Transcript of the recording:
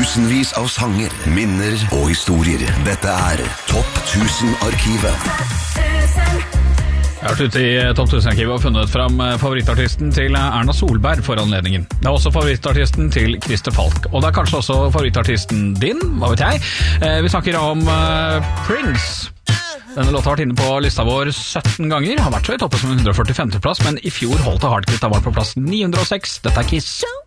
Tusenvis av sanger, minner og historier. Dette Topp 1000-arkivet. Jeg har vært ute i Topp 1000-arkivet og funnet fram favorittartisten til Erna Solberg for anledningen. Det også favorittartisten til Christer Falk, og det kanskje også favorittartisten din, hva vet jeg. Vi snakker om Prince. Denne låta har vært inne på lista vår 17 ganger, har vært så i toppen som 145. plass, men i fjor holdt Hardkritt har vært på plass 906. Dette Kiss.